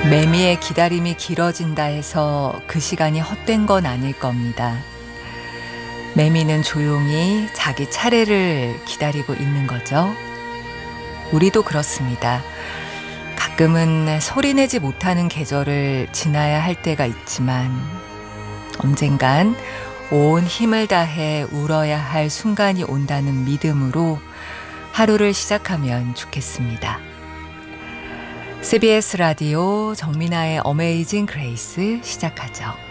매미의 기다림이 길어진다 해서 그 시간이 헛된 건 아닐 겁니다. 매미는 조용히 자기 차례를 기다리고 있는 거죠. 우리도 그렇습니다. 가끔은 소리내지 못하는 계절을 지나야 할 때가 있지만 언젠간 온 힘을 다해 울어야 할 순간이 온다는 믿음으로 하루를 시작하면 좋겠습니다. CBS 라디오 정민아의 어메이징 그레이스 시작하죠.